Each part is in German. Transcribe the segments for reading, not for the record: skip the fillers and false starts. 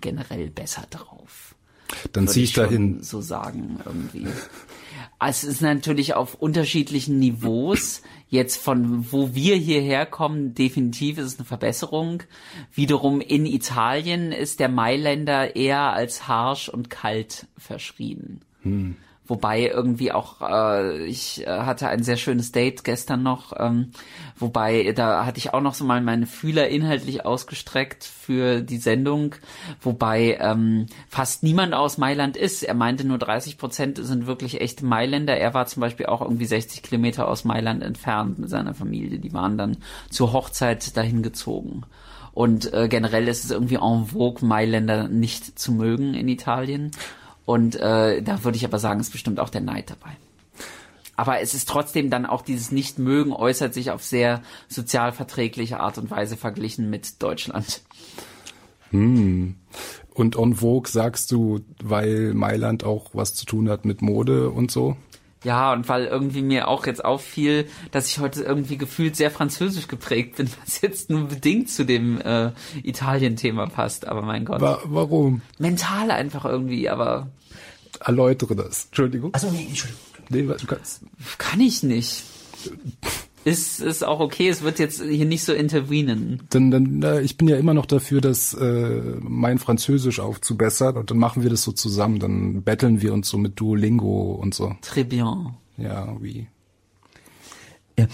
generell besser drauf. Dann ziehe ich dahin. So sagen irgendwie. Es ist natürlich auf unterschiedlichen Niveaus. Jetzt von wo wir hierher kommen, definitiv ist es eine Verbesserung. Wiederum in Italien ist der Mailänder eher als harsch und kalt verschrien. Wobei irgendwie auch, ich hatte ein sehr schönes Date gestern noch, wobei da hatte ich auch noch so mal meine Fühler inhaltlich ausgestreckt für die Sendung, wobei fast niemand aus Mailand ist. Er meinte, nur 30% sind wirklich echte Mailänder. Er war zum Beispiel auch irgendwie 60 Kilometer aus Mailand entfernt mit seiner Familie. Die waren dann zur Hochzeit dahin gezogen. Und generell ist es irgendwie en vogue, Mailänder nicht zu mögen in Italien. Und da würde ich aber sagen, ist bestimmt auch der Neid dabei. Aber es ist trotzdem dann auch dieses Nichtmögen äußert sich auf sehr sozialverträgliche Art und Weise verglichen mit Deutschland. Und en vogue sagst du, weil Mailand auch was zu tun hat mit Mode und so? Ja, und weil irgendwie mir auch jetzt auffiel, dass ich heute irgendwie gefühlt sehr französisch geprägt bin, was jetzt nur bedingt zu dem Italien-Thema passt. Aber mein Gott. Warum? Mental einfach irgendwie, aber... Erläutere das. Entschuldigung. Also nee, Entschuldigung. Nee, du kannst. Kann ich nicht. Ist auch okay, es wird jetzt hier nicht so intervenen. Dann ich bin ja immer noch dafür, dass mein Französisch aufzubessern und dann machen wir das so zusammen. Dann betteln wir uns so mit Duolingo und so. Très bien. Ja, oui. Ja,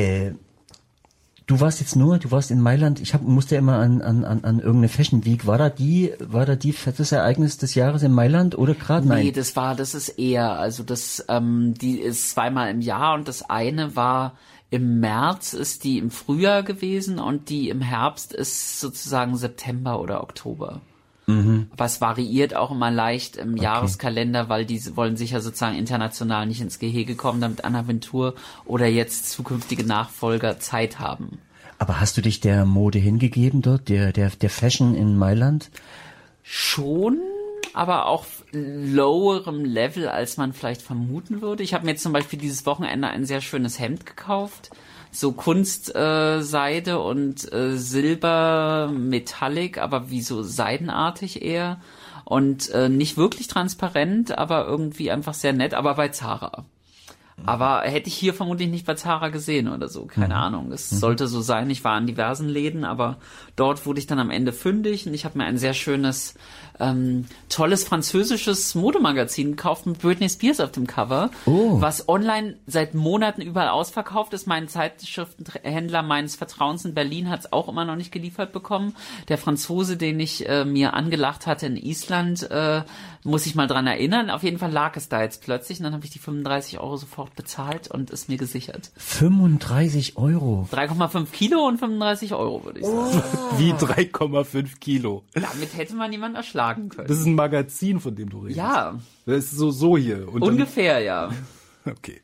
du warst in Mailand, musste ja immer an irgendeine Fashion Week. War da die fettes Ereignis des Jahres in Mailand oder gerade? Nein. Nee, das ist eher, also die ist zweimal im Jahr und das eine war im März, ist die im Frühjahr gewesen und die im Herbst ist sozusagen September oder Oktober. Aber es variiert auch immer leicht im Jahreskalender, weil die wollen sicher sozusagen international nicht ins Gehege kommen, damit Anaventur oder jetzt zukünftige Nachfolger Zeit haben. Aber hast du dich der Mode hingegeben dort, der Fashion in Mailand? Schon, aber auf lowerem Level, als man vielleicht vermuten würde. Ich habe mir jetzt zum Beispiel dieses Wochenende ein sehr schönes Hemd gekauft. So Kunstseide und Silber Metallic, aber wie so seidenartig eher. Und nicht wirklich transparent, aber irgendwie einfach sehr nett, aber bei Zara. Aber hätte ich hier vermutlich nicht bei Zara gesehen oder so, keine Ahnung. Es sollte so sein, ich war in diversen Läden, aber dort wurde ich dann am Ende fündig und ich habe mir ein sehr schönes, tolles französisches Modemagazin gekauft mit Britney Spears auf dem Cover, was online seit Monaten überall ausverkauft ist. Mein Zeitschriftenhändler meines Vertrauens in Berlin hat es auch immer noch nicht geliefert bekommen. Der Franzose, den ich mir angelacht hatte in Island, muss ich mal dran erinnern. Auf jeden Fall lag es da jetzt plötzlich und dann habe ich die 35 € sofort bezahlt und ist mir gesichert. 35 €? 3,5 Kilo und 35 € würde ich sagen. Wie 3,5 Kilo? Damit hätte man jemanden erschlagen können. Das ist ein Magazin, von dem du redest. Ja. Das ist so hier. Und ungefähr, ja. Okay.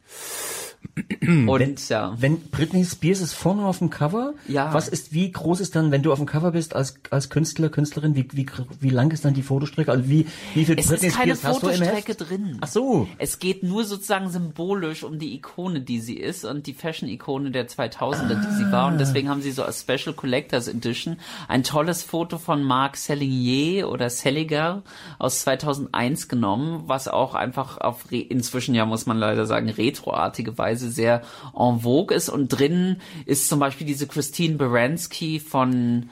Und wenn Britney Spears ist vorne auf dem Cover, wie groß ist dann, wenn du auf dem Cover bist als Künstler, Künstlerin, wie lang ist dann die Fotostrecke? Also wie viel es Britney ist keine Spears hast du im Fotostrecke Heft? drin. Ach so. Es geht nur sozusagen symbolisch um die Ikone, die sie ist und die Fashion-Ikone der 2000er, die sie war. Und deswegen haben sie so als Special Collectors Edition ein tolles Foto von Marc Selliger oder Selliger aus 2001 genommen, was auch einfach auf inzwischen ja, muss man leider sagen, retroartige Weise sehr en vogue ist. Und drinnen ist zum Beispiel diese Christine Baranski von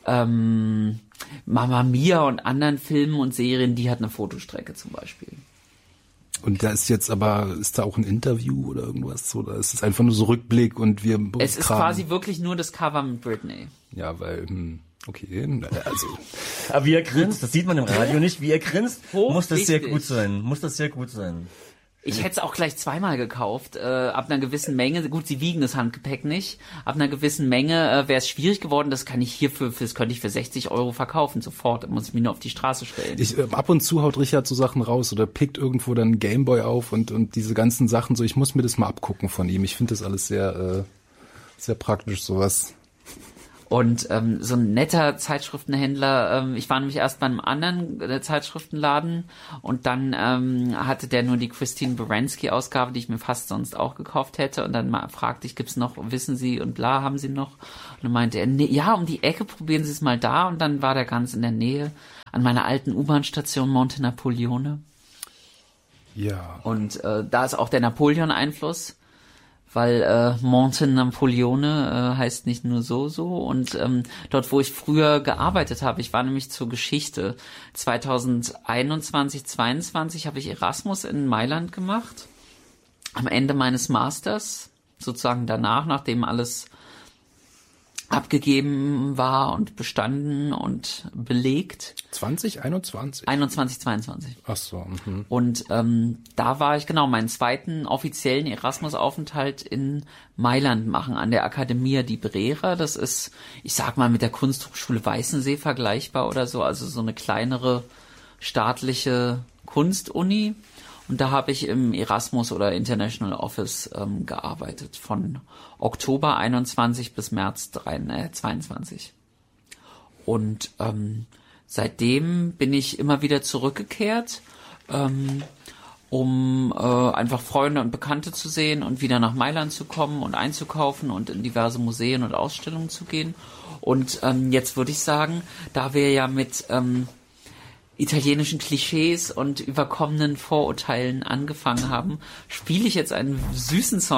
Mamma Mia und anderen Filmen und Serien, die hat eine Fotostrecke zum Beispiel. Und da ist jetzt aber, ist da auch ein Interview oder irgendwas? Oder ist es einfach nur so Rückblick und wir... Es ist quasi wirklich nur das Cover mit Britney. Ja, weil... Okay, also... Aber wie er grinst, das sieht man im Radio nicht, wie er grinst, muss das sehr Wichtig. sehr gut sein. Ich hätte es auch gleich zweimal gekauft, ab einer gewissen Menge. Gut, sie wiegen das Handgepäck nicht. Ab einer gewissen Menge wäre es schwierig geworden. Das kann ich hier das könnte ich für 60 € verkaufen sofort. Da muss ich mich nur auf die Straße stellen. Ab und zu haut Richard so Sachen raus oder pickt irgendwo dann einen Gameboy auf und diese ganzen Sachen so. Ich muss mir das mal abgucken von ihm. Ich finde das alles sehr, sehr praktisch, sowas. Und so ein netter Zeitschriftenhändler, ich war nämlich erst bei einem anderen Zeitschriftenladen und dann hatte der nur die Christine Baranski-Ausgabe, die ich mir fast sonst auch gekauft hätte. Und dann fragte ich, gibt's noch, wissen Sie und bla, haben Sie noch? Und dann meinte er, nee, ja, um die Ecke, probieren Sie es mal da. Und dann war der ganz in der Nähe. an meiner alten U-Bahn-Station Monte Napoleone. Ja. Und da ist auch der Napoleon-Einfluss, weil Monte Napoleone heißt nicht nur so. Und dort, wo ich früher gearbeitet habe, ich war nämlich zur Geschichte, 2021, 22 habe ich Erasmus in Mailand gemacht. Am Ende meines Masters, sozusagen danach, nachdem alles abgegeben war und bestanden und belegt. 2021? 21, 22. Ach so. Mhm. Und da war ich meinen zweiten offiziellen Erasmus-Aufenthalt in Mailand machen, an der Accademia di Brera. Das ist, ich sag mal, mit der Kunsthochschule Weißensee vergleichbar oder so, also so eine kleinere staatliche Kunstuni. Und da habe ich im Erasmus oder International Office gearbeitet, von Oktober 21 bis März 22. Und seitdem bin ich immer wieder zurückgekehrt, um einfach Freunde und Bekannte zu sehen und wieder nach Mailand zu kommen und einzukaufen und in diverse Museen und Ausstellungen zu gehen. Und jetzt würde ich sagen, da wir ja mit italienischen Klischees und überkommenen Vorurteilen angefangen haben, spiele ich jetzt einen süßen Song